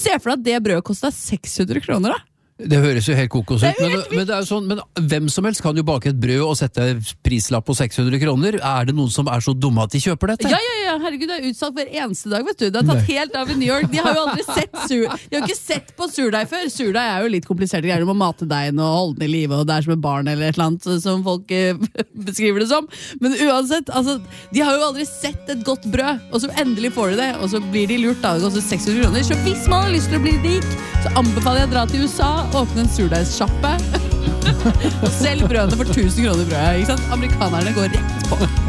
se for deg at det brødet kostet 600 kroner da. Det høres jo helt kokos ut, men det er jo sånn, men hvem som helst kan jo bake et brød og sette prislapp på 600 kroner. Er det noen som er så dumme at de kjøper dette? Ja, herregud, det er utsatt hver eneste dag, vet du. Det har tatt helt av i New York. De har jo aldri de har ikke sett på surdeig før. Surdeig er jo litt komplisert, du må mate deigen og holde den i live, og det er som et barn eller et eller annet, som folk beskriver det som. Men uansett, altså, de har jo aldri sett et godt brød, og så endelig får de det, og så blir de lurt da, det koster 600 kroner. Så hvis man har lyst til å bli rik, så anbefaler jeg å dra til USA, åpne en surdeigssjappe og selg brødene for 1000 kroner brødet, ikke sant? Amerikanerne går rett på.